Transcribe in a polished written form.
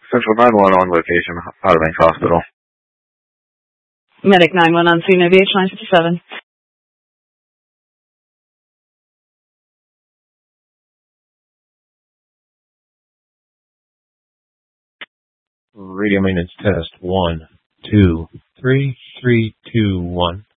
Central 911 location, Outer Banks Hospital. Medic 911, Cena VH 957. Radio maintenance test 1, 2, 3, 3, 2, 1.